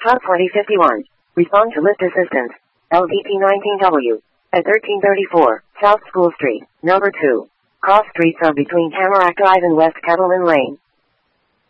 Top 2051. Respond to lift assistance. LDP 19W. At 1334, South School Street, number 2. Cross streets are between Tamarack Drive and West Kettleman Lane.